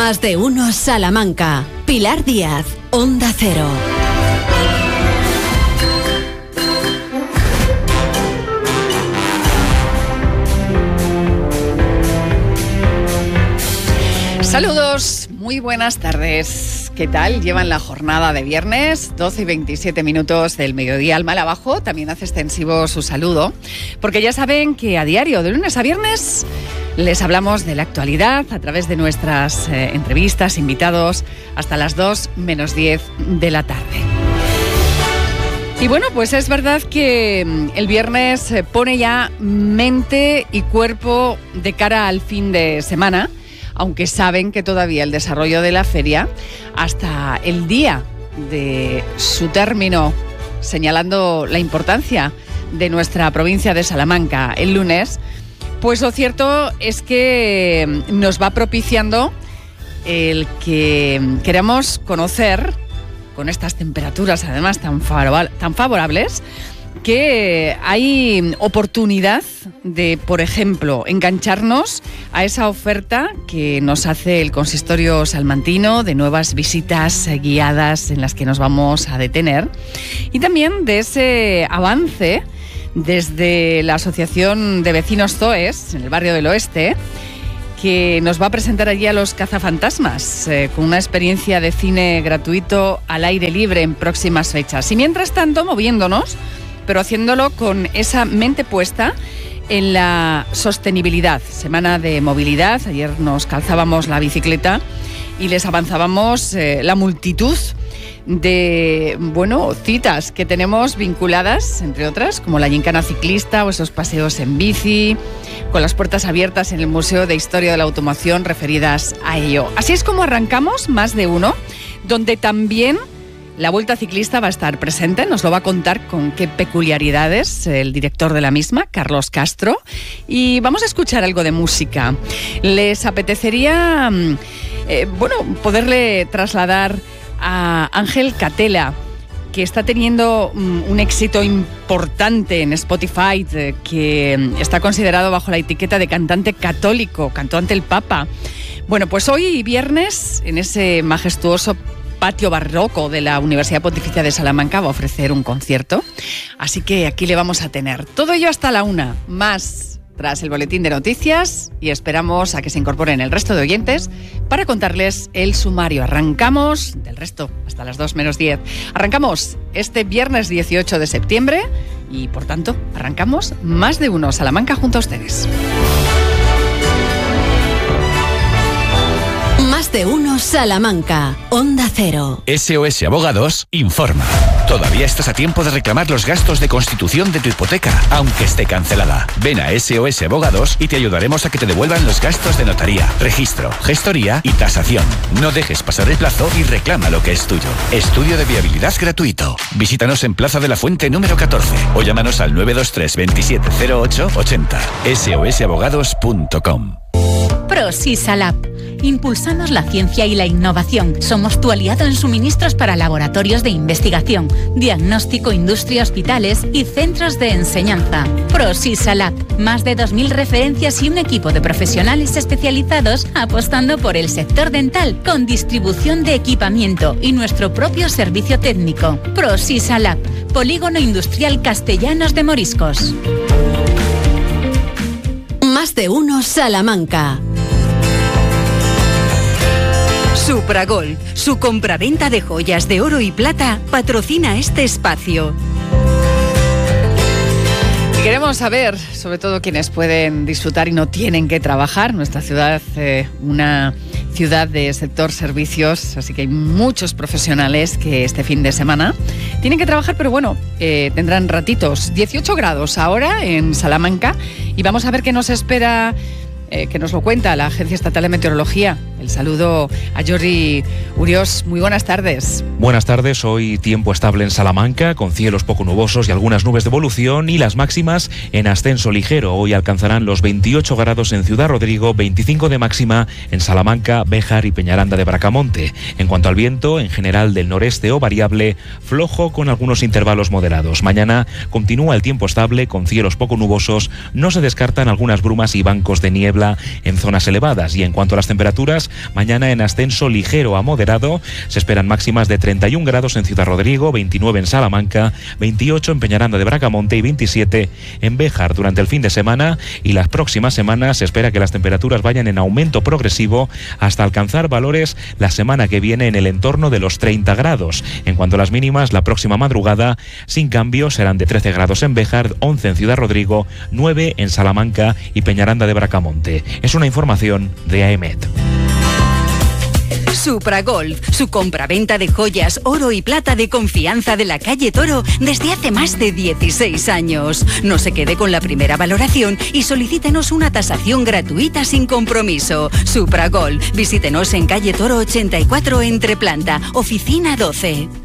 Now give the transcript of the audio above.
Más de uno Salamanca. Pilar Díaz, Onda Cero. Saludos, muy buenas tardes. ¿Qué tal? Llevan la jornada de viernes, 12 y 27 minutos del mediodía al mal abajo. También hace extensivo su saludo, porque ya saben que a diario, de lunes a viernes, les hablamos de la actualidad a través de nuestras entrevistas, invitados, hasta las 2 menos 10 de la tarde. Y bueno, pues es verdad que el viernes pone ya mente y cuerpo de cara al fin de semana, aunque saben que todavía el desarrollo de la feria, hasta el día de su término, señalando la importancia de nuestra provincia de Salamanca el lunes, pues lo cierto es que nos va propiciando el que queramos conocer, con estas temperaturas además tan favorables, que hay oportunidad de, por ejemplo, engancharnos a esa oferta que nos hace el consistorio salmantino de nuevas visitas guiadas en las que nos vamos a detener, y también de ese avance desde la Asociación de Vecinos Zoes en el barrio del Oeste, que nos va a presentar allí a los cazafantasmas con una experiencia de cine gratuito al aire libre en próximas fechas. Y mientras tanto, moviéndonos, pero haciéndolo con esa mente puesta en la sostenibilidad. Semana de movilidad, ayer nos calzábamos la bicicleta y les avanzábamos la multitud de, citas que tenemos vinculadas, entre otras, como la gincana ciclista o esos paseos en bici, con las puertas abiertas en el Museo de Historia de la Automoción referidas a ello. Así es como arrancamos Más de Uno, donde también la Vuelta Ciclista va a estar presente. Nos lo va a contar con qué peculiaridades el director de la misma, Carlos Castro. Y vamos a escuchar algo de música. ¿Les apetecería, poderle trasladar a Ángel Catela, que está teniendo un éxito importante en Spotify, que está considerado bajo la etiqueta de cantante católico, cantó ante el Papa? Bueno, pues hoy viernes, en ese majestuoso patio barroco de la Universidad Pontificia de Salamanca, va a ofrecer un concierto. Así que aquí le vamos a tener. Todo ello hasta la 1, más tras el boletín de noticias, y esperamos a que se incorporen el resto de oyentes para contarles el sumario. Arrancamos del resto hasta las 2 menos 10. Arrancamos este viernes 18 de septiembre y, por tanto, arrancamos Más de Uno Salamanca junto a ustedes. Más de uno Salamanca, Onda Cero. SOS Abogados informa. Todavía estás a tiempo de reclamar los gastos de constitución de tu hipoteca, aunque esté cancelada. Ven a SOS Abogados y te ayudaremos a que te devuelvan los gastos de notaría, registro, gestoría y tasación. No dejes pasar el plazo y reclama lo que es tuyo. Estudio de viabilidad gratuito. Visítanos en Plaza de la Fuente número 14 o llámanos al 923 27 08 80. sosabogados.com. ProSisalab. Impulsamos la ciencia y la innovación. Somos tu aliado en suministros para laboratorios de investigación, diagnóstico, industria, hospitales y centros de enseñanza. ProSisalab. Más de 2.000 referencias y un equipo de profesionales especializados apostando por el sector dental con distribución de equipamiento y nuestro propio servicio técnico. ProSisalab. Polígono Industrial Castellanos de Moriscos. Más de uno Salamanca. Supragol, su compraventa de joyas de oro y plata, patrocina este espacio. Y queremos saber, sobre todo quienes pueden disfrutar y no tienen que trabajar, nuestra ciudad, una ciudad de sector servicios, así que hay muchos profesionales que este fin de semana tienen que trabajar, pero tendrán ratitos. 18 grados ahora en Salamanca, y vamos a ver qué nos espera, que nos lo cuenta la Agencia Estatal de Meteorología. El saludo a Jordi Uriós. Muy buenas tardes. Buenas tardes. Hoy tiempo estable en Salamanca, con cielos poco nubosos y algunas nubes de evolución, y las máximas en ascenso ligero. Hoy alcanzarán los 28 grados en Ciudad Rodrigo, 25 de máxima en Salamanca, Béjar y Peñaranda de Bracamonte. En cuanto al viento, en general del noreste o variable, flojo con algunos intervalos moderados. Mañana continúa el tiempo estable, con cielos poco nubosos. No se descartan algunas brumas y bancos de niebla en zonas elevadas. Y en cuanto a las temperaturas, Mañana en ascenso ligero a moderado se esperan máximas de 31 grados en Ciudad Rodrigo, 29 en Salamanca, 28 en Peñaranda de Bracamonte y 27 en Béjar. Durante el fin de semana y las próximas semanas se espera que las temperaturas vayan en aumento progresivo hasta alcanzar valores la semana que viene en el entorno de los 30 grados. En cuanto a las mínimas, la próxima madrugada sin cambio serán de 13 grados en Béjar, 11 en Ciudad Rodrigo, 9 en Salamanca y Peñaranda de Bracamonte. Es una información de AEMET. Supragolf, su compraventa de joyas, oro y plata de confianza de la calle Toro desde hace más de 16 años. No se quede con la primera valoración y solicítenos una tasación gratuita sin compromiso. Supragolf, visítenos en calle Toro 84 Entreplanta, oficina 12.